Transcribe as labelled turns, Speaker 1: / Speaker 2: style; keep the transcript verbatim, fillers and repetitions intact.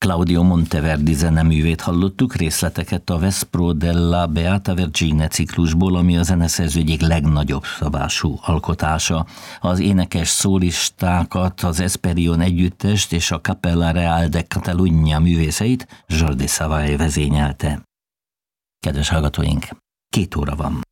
Speaker 1: Claudio Monteverdi zeneművét hallottuk, részleteket a Vespro della Beata Vergine ciklusból, ami a zeneszerző egyik legnagyobb szabású alkotása. Az énekes szólistákat, az Esperion együttest és a Capella Real de Catalunya művészeit Jordi Savall vezényelte. Kedves hallgatóink, két óra van.